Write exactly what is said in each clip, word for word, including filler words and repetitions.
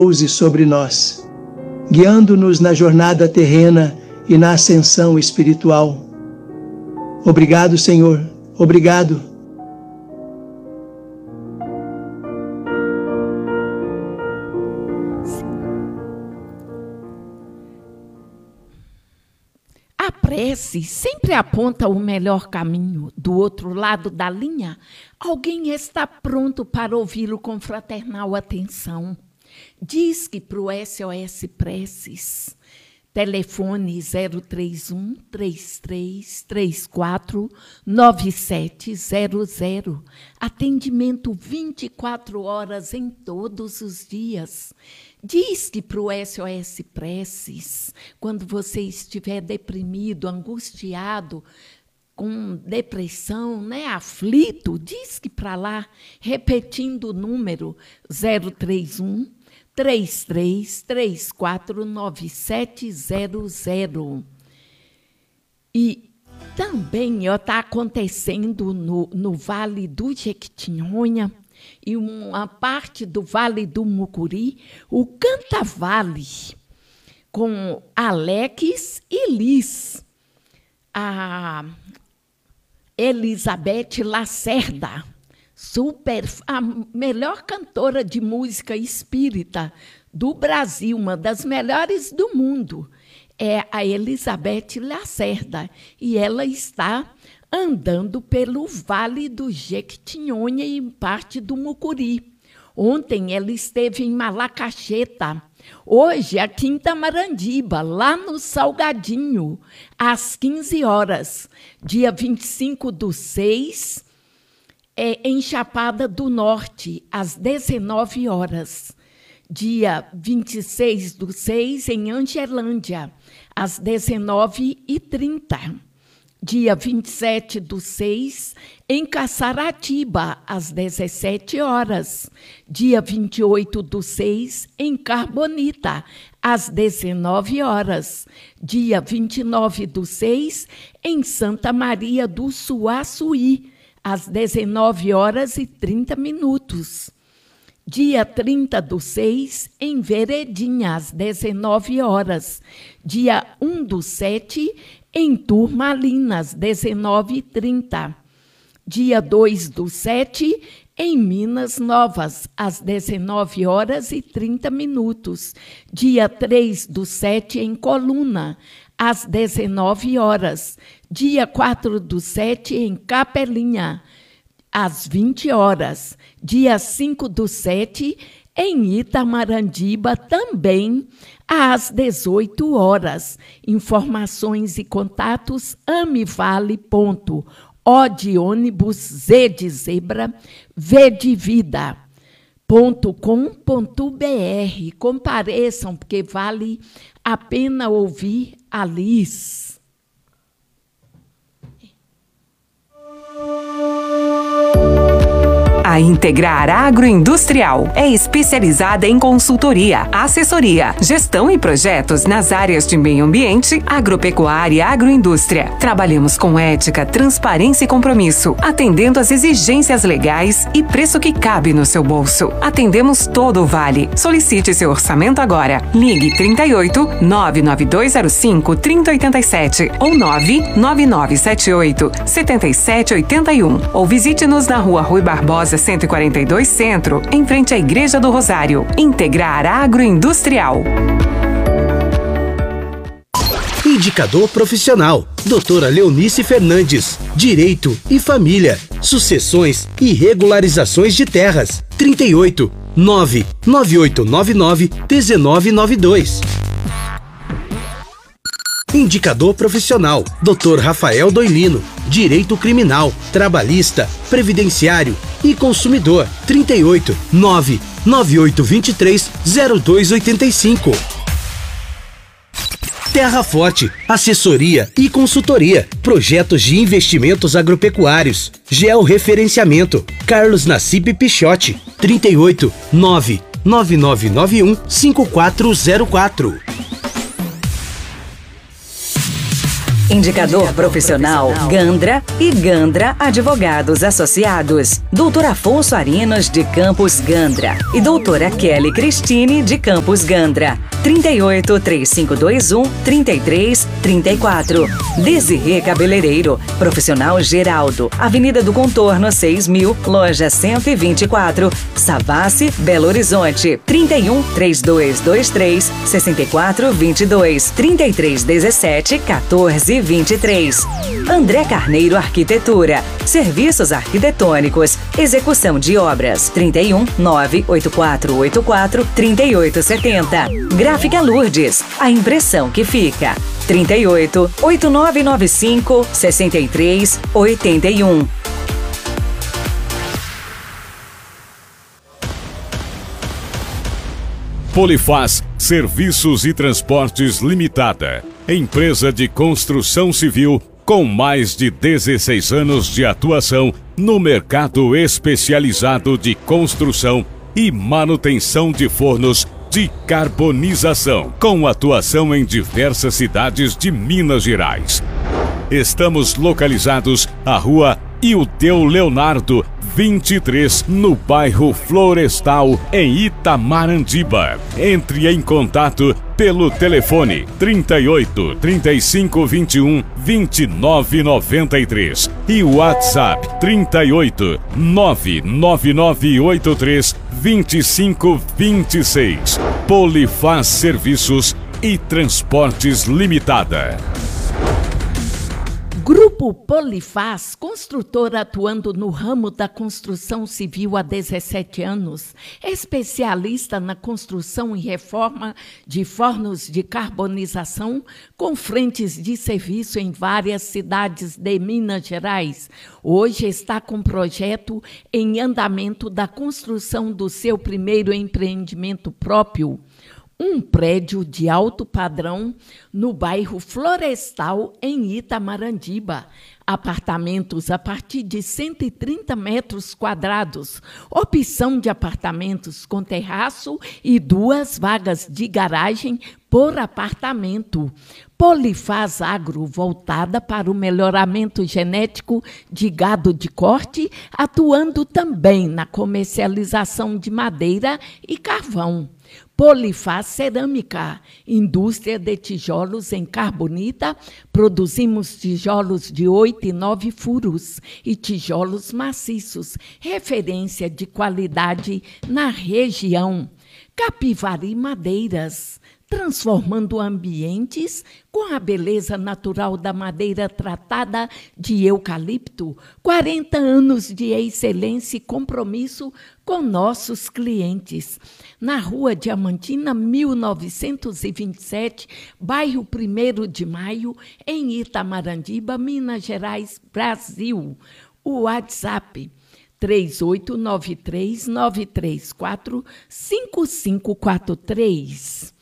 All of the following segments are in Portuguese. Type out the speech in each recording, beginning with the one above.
repouse sobre nós, guiando-nos na jornada terrena e na ascensão espiritual. Obrigado, Senhor. Obrigado. A prece sempre aponta o melhor caminho. Do outro lado da linha, alguém está pronto para ouvi-lo com fraternal atenção. Diz que para o S O S Preces, telefone zero três um, três três três quatro, nove sete zero zero. Atendimento vinte e quatro horas em todos os dias. Diz que para o S O S Preces, quando você estiver deprimido, angustiado, com depressão, né, aflito, diz que para lá, repetindo o número zero três um, três três três quatro, nove sete zero zero. E também está acontecendo no, no Vale do Jequitinhonha e uma parte do Vale do Mucuri, o Canta-Vale, com Alex e Liz, a Elizabeth Lacerda, super, a melhor cantora de música espírita do Brasil, uma das melhores do mundo, é a Elizabeth Lacerda, e ela está andando pelo Vale do Jequitinhonha e parte do Mucuri. Ontem ela esteve em Malacacheta, hoje aqui em Tamarandiba, lá no Salgadinho, às quinze horas, dia vinte e cinco do seis, é, em Chapada do Norte, às dezenove horas. Dia vinte e seis do seis, em Angelândia, às dezenove e trinta. Dia vinte e sete do seis, em Caçaratiba, às dezessete horas. Dia vinte e oito do seis, em Carbonita, às dezenove horas. Dia vinte e nove do seis, em Santa Maria do Suaçuí, às dezenove horas e trinta minutos. Dia trinta do seis, em Veredinha, às dezenove horas. Dia um do sete, em Turmalinas, dezenove e trinta. Dia dois do sete, em Minas Novas, às dezenove horas e trinta minutos. Dia três do sete, em Coluna, às dezenove horas. Dia quatro do sete, em Capelinha, às vinte horas. Dia cinco do sete, em Itamarandiba, também às dezoito horas. Informações e contatos amivale ponto O de ônibus, Z de zebra, V de vida, ponto com ponto br. Compareçam, porque vale a pena ouvir a Liz. A Integrar Agroindustrial é especializada em consultoria, assessoria, gestão e projetos nas áreas de meio ambiente, agropecuária e agroindústria. Trabalhamos com ética, transparência e compromisso, atendendo às exigências legais e preço que cabe no seu bolso. Atendemos todo o Vale. Solicite seu orçamento agora. Ligue trinta e oito, nove nove dois zero cinco, trinta oitenta e sete ou nove nove nove sete oito, sete sete oito um ou visite-nos na Rua Rui Barbosa cento e quarenta e dois Centro, em frente à Igreja do Rosário. Integrar Agroindustrial. Indicador profissional. Doutora Leonice Fernandes. Direito e Família. Sucessões e regularizações de terras. trinta e oito, nove nove oito nove nove, um nove nove dois. Indicador profissional. doutor Rafael Doilino. Direito Criminal, Trabalhista, Previdenciário e Consumidor. trinta e oito, nove nove oito dois três, zero dois oito cinco. Terra Forte, assessoria e consultoria, projetos de investimentos agropecuários, georreferenciamento. Carlos Nassib Pichotti. trinta e oito, nove nove nove nove um, cinco quatro zero quatro. Indicador profissional Gandra e Gandra Advogados Associados. Doutor Afonso Arinos de Campos Gandra e doutora Kelly Cristine de Campos Gandra. trinta e oito, três cinco dois um, trinta e três, trinta e quatro. Desirê Cabeleireiro, Profissional Geraldo, Avenida do Contorno seis mil, loja cento e vinte e quatro, Savassi, Belo Horizonte. trinta e um, três dois dois três, sessenta e quatro, vinte e dois, trinta e três, dezessete, quatorze, vinte e três. André Carneiro Arquitetura, Serviços Arquitetônicos, Execução de Obras. trinta e um, nove oito quatro oito quatro, trinta e oito setenta. Gráfica Lourdes, a impressão que fica. trinta e oito, oito nove nove cinco, sessenta e três, oitenta e um. Polifaz Serviços e Transportes Limitada, empresa de construção civil com mais de dezesseis anos de atuação no mercado especializado de construção e manutenção de fornos de carbonização, com atuação em diversas cidades de Minas Gerais. Estamos localizados à Rua Ildeu Leonardo, vinte e três, no bairro Florestal, em Itamarandiba. Entre em contato pelo telefone trinta e oito, trinta e cinco, vinte e um, vinte e nove, noventa e três e o WhatsApp trinta e oito, nove nove nove oito três, vinte e cinco, vinte e seis. Polifaz Serviços e Transportes Limitada. Grupo Polifaz, construtora atuando no ramo da construção civil há dezessete anos, especialista na construção e reforma de fornos de carbonização com frentes de serviço em várias cidades de Minas Gerais. Hoje está com projeto em andamento da construção do seu primeiro empreendimento próprio, um prédio de alto padrão no bairro Florestal, em Itamarandiba. Apartamentos a partir de cento e trinta metros quadrados. Opção de apartamentos com terraço e duas vagas de garagem por apartamento. Polifaz Agro, voltada para o melhoramento genético de gado de corte, atuando também na comercialização de madeira e carvão. Polifaz Cerâmica, indústria de tijolos em carbonita, produzimos tijolos de oito e nove furos e tijolos maciços, referência de qualidade na região. Capivari Madeiras, transformando ambientes com a beleza natural da madeira tratada de eucalipto. quarenta anos de excelência e compromisso com nossos clientes. Na Rua Diamantina, mil novecentos e vinte e sete, bairro primeiro de Maio, em Itamarandiba, Minas Gerais, Brasil. O WhatsApp três oito nove três, nove três quatro, cinco cinco quatro três.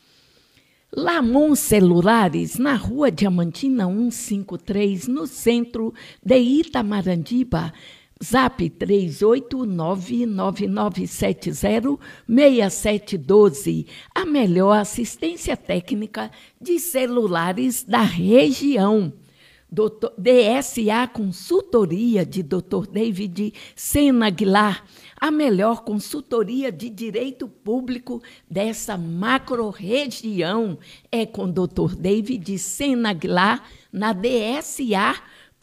Lamon Celulares, na Rua Diamantina cento e cinquenta e três, no centro de Itamarandiba. Zap três oito nove, nove nove sete zero, seis sete um dois. A melhor assistência técnica de celulares da região. doutor D S A Consultoria, de doutor David Sena Aguilar, a melhor consultoria de direito público dessa macro-região é com doutor David Sena Aguilar, na D S A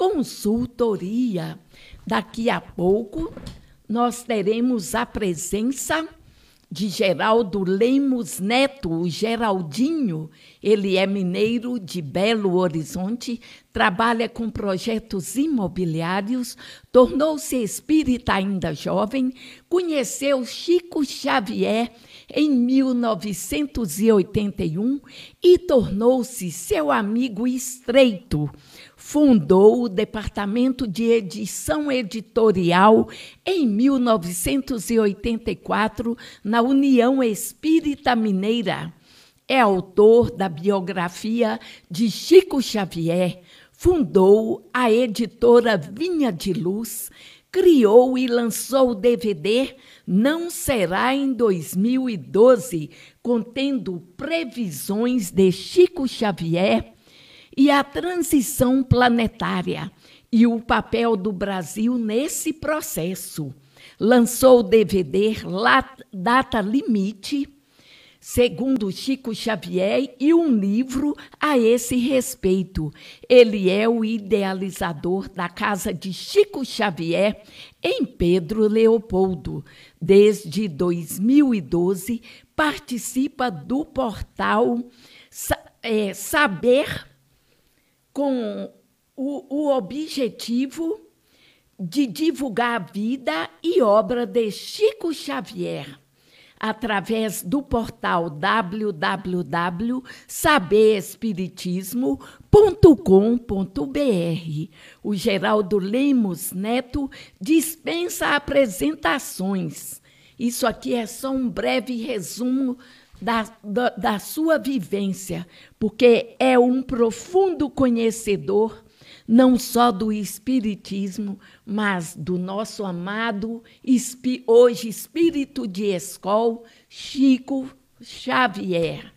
Consultoria. Daqui a pouco, nós teremos a presença de Geraldo Lemos Neto, o Geraldinho. Ele é mineiro de Belo Horizonte, trabalha com projetos imobiliários, tornou-se espírita ainda jovem, conheceu Chico Xavier em mil novecentos e oitenta e um e tornou-se seu amigo estreito. Fundou o Departamento de Edição Editorial em mil novecentos e oitenta e quatro na União Espírita Mineira. É autor da biografia de Chico Xavier, fundou a editora Vinha de Luz, criou e lançou o D V D Não Será em dois mil e doze, contendo previsões de Chico Xavier, e a transição planetária e o papel do Brasil nesse processo. Lançou o D V D Data Limite, segundo Chico Xavier, e um livro a esse respeito. Ele é o idealizador da Casa de Chico Xavier, em Pedro Leopoldo. Desde dois mil e doze, participa do portal é, Saber, com o, o objetivo de divulgar a vida e obra de Chico Xavier, através do portal w w w ponto saber espiritismo ponto com ponto b r. O Geraldo Lemos Neto dispensa apresentações. Isso aqui é só um breve resumo da, da, da sua vivência, porque é um profundo conhecedor não só do Espiritismo, mas do nosso amado, hoje Espírito de Escol, Chico Xavier.